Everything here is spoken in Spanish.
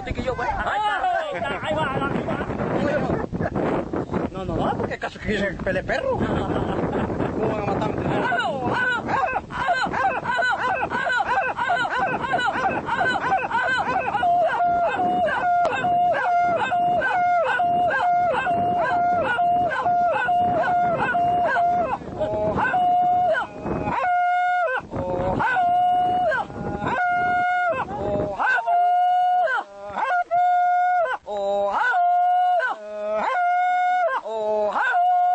piquillo, pues. Ahí va. No, porque acaso que se pele perro. ¿Cómo van a matarme?